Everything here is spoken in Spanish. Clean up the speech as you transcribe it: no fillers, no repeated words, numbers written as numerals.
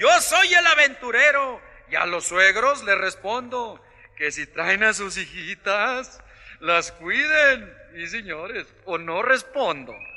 yo soy el aventurero. Y a los suegros les respondo que si traen a sus hijitas, las cuiden. Y señores, o no respondo.